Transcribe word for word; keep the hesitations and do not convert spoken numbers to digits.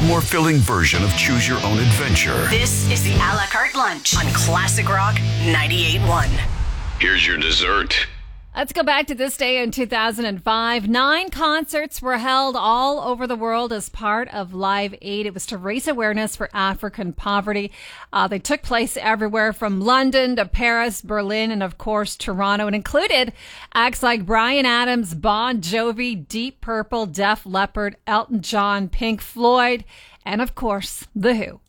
a more filling version of choose your own adventure. This is the a la carte lunch on Classic Rock ninety-eight point one. Here's your dessert. Let's go back to this day in two thousand five. Nine concerts were held all over the world as part of Live Aid. It was to raise awareness for African poverty. Uh, they took place everywhere from London to Paris, Berlin, and of course, Toronto. It included acts like Bryan Adams, Bon Jovi, Deep Purple, Def Leppard, Elton John, Pink Floyd, and of course, The Who.